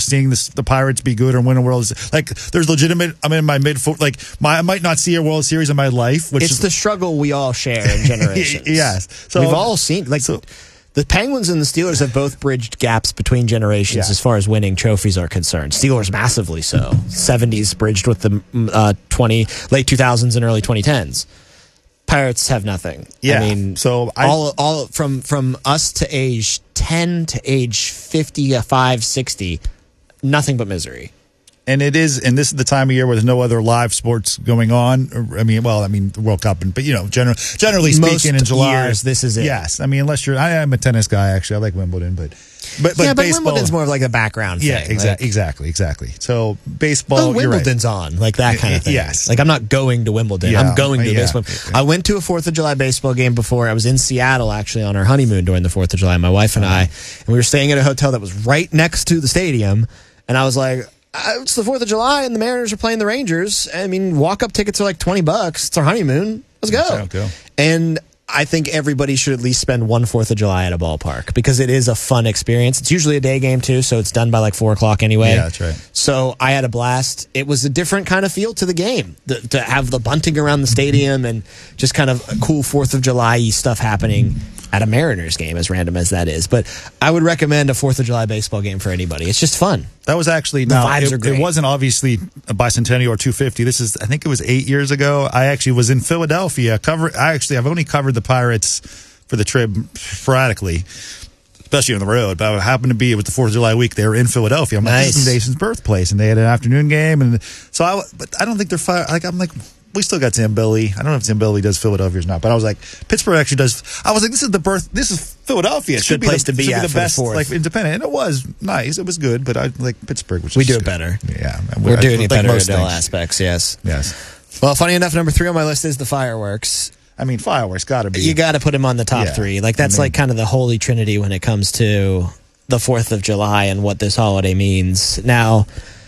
seeing the Pirates be good or win a World Series. Like, there's legitimate. I'm in my I might not see a World Series in my life. Which it's the struggle we all share in generations. Yes, so we've all seen the Penguins and the Steelers have both bridged gaps between generations as far as winning trophies are concerned. Steelers massively so. 70s bridged with the late 2000s and early 2010s. Pirates have nothing. Yeah. I mean, so all from us to age 10 to age 55, 60, nothing but misery. And this is the time of year where there's no other live sports going on. The World Cup, but generally speaking, in July, years, this is it. Yes, I mean, unless I'm a tennis guy. Actually, I like Wimbledon, but baseball, Wimbledon's more of like a background thing. Yeah, exactly. So baseball, Wimbledon's on, like that kind of thing. Yes, like I'm not going to Wimbledon. Yeah, I'm going to baseball. I went to a 4th of July baseball game before. I was in Seattle actually on our honeymoon during the 4th of July. My wife and I, and we were staying at a hotel that was right next to the stadium, and I was like, it's the 4th of July and the Mariners are playing the Rangers. I mean, walk-up tickets are like $20. It's our honeymoon. Let's go. And I think everybody should at least spend one 4th of July at a ballpark because it is a fun experience. It's usually a day game too, so it's done by like 4 o'clock anyway. Yeah, that's right. So I had a blast. It was a different kind of feel to the game, to have the bunting around the stadium and just kind of a cool 4th of July-y stuff happening at a Mariners game, as random as that is. But I would recommend a 4th of July baseball game for anybody. It's just fun. That was actually the vibes are great. It wasn't obviously a bicentennial or 250. This is, I think it was 8 years ago. I actually was in Philadelphia. I've only covered the Pirates for the trip sporadically, especially on the road. But it happened to be, it was the 4th of July week. They were in Philadelphia. I'm like, this is Mason's birthplace, and they had an afternoon game. And so but I don't think they're I'm like, we still got Zambelli. I don't know if Zambelli does Philadelphia or not, but I was like, Pittsburgh actually does. I was like, this is Philadelphia. It's a good place to be at the best, for the 4th. like, independent. And it was nice. It was good, but I like Pittsburgh. We do it better. Yeah. We're doing it better in all aspects, yes. Well, funny enough, number 3 on my list is the fireworks. I mean, fireworks got to be. You got to put him on the top 3. Like, that's like kind of the holy trinity when it comes to the 4th of July and what this holiday means. Now,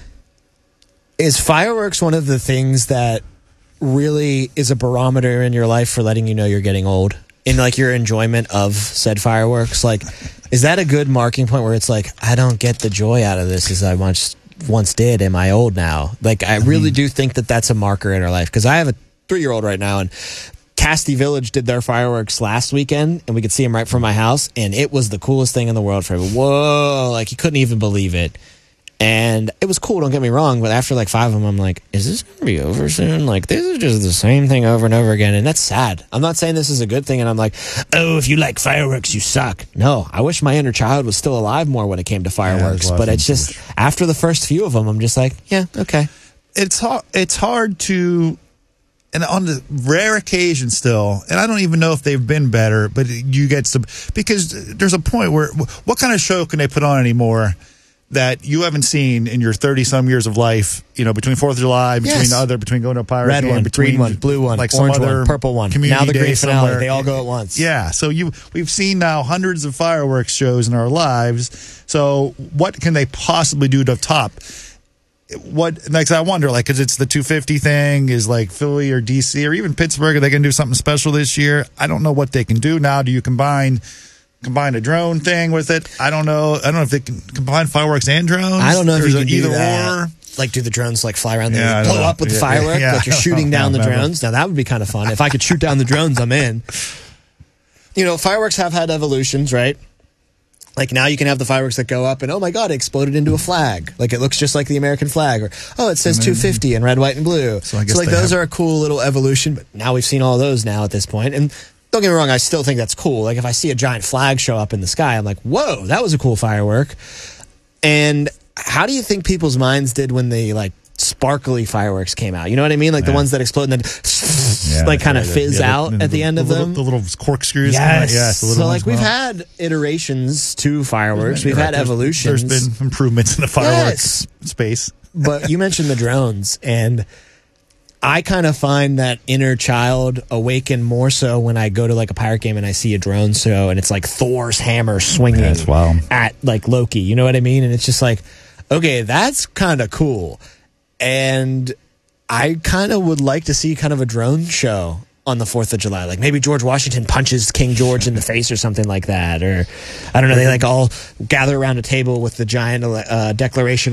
is fireworks one of the things that really is a barometer in your life for letting you know you're getting old in like your enjoyment of said fireworks? Like, is that a good marking point where it's like, I don't get the joy out of this as I once did? Am I old now? Like, I really do think that that's a marker in our life, because I have a 3-year-old right now, and Casti Village did their fireworks last weekend, and we could see them right from my house, and it was the coolest thing in the world for him. Whoa, like, he couldn't even believe it. And it was cool, don't get me wrong, but after like 5 of them, I'm like, is this going to be over soon? Like, this is just the same thing over and over again, and that's sad. I'm not saying this is a good thing, and I'm like, oh, if you like fireworks, you suck. No, I wish my inner child was still alive more when it came to fireworks, but it's just, after the first few of them, I'm just like, yeah, okay. It's hard to, and on the rare occasion still, and I don't even know if they've been better, but you get some, because there's a point where, what kind of show can they put on anymore that you haven't seen in your 30-some years of life, between 4th of July, between going to a Pirate game, one, between green one, blue one, like orange some other one, purple one, community now the green finale, somewhere. they all go at once. Yeah, so we've seen now hundreds of fireworks shows in our lives, so what can they possibly do to top? I wonder, because it's the 250 thing, is like Philly or DC or even Pittsburgh, are they going to do something special this year? I don't know what they can do now. Do you combine a drone thing with it? I don't know. I don't know if they can combine fireworks and drones. I don't know if you can do either that. Or. do the drones like fly around there and blow up with the firework? Like you're shooting down the drones? Now that would be kind of fun. If I could shoot down the drones, I'm in. Fireworks have had evolutions, right? Like now you can have the fireworks that go up and, oh my God, it exploded into a flag. Like it looks just like the American flag. Or, it says 250 in red, white, and blue. So those are a cool little evolution. But now we've seen all those now at this point. And don't get me wrong, I still think that's cool. Like if I see a giant flag show up in the sky, I'm like, whoa, that was a cool firework. And how do you think people's minds did when the sparkly fireworks came out? You know what I mean? Like the ones that explode and then kind of fizz out at the end of them. The little corkscrews. Yes. So we've had iterations to fireworks. We've had evolutions. There's been improvements in the fireworks space. But you mentioned the drones, and I kind of find that inner child awaken more so when I go to a pirate game and I see a drone show and it's like Thor's hammer swinging at Loki. You know what I mean? And it's just like, okay, that's kind of cool. And I kind of would like to see kind of a drone show on the 4th of July. Like maybe George Washington punches King George in the face or something like that. Or I don't know, they all gather around a table with the giant Declaration